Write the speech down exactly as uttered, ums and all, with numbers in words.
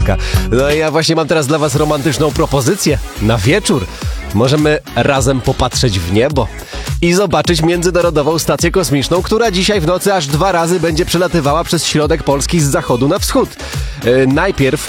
Polska. No i ja właśnie mam teraz dla was romantyczną propozycję. Na wieczór możemy razem popatrzeć w niebo i zobaczyć Międzynarodową Stację Kosmiczną, która dzisiaj w nocy aż dwa razy będzie przelatywała przez środek Polski z zachodu na wschód. Yy, najpierw